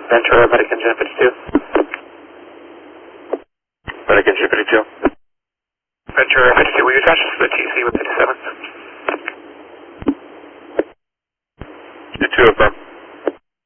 Ventura, Medic Engine 52. Medic Engine 52. Ventura 52, will you attach us to the TC with 57? 2 affirm.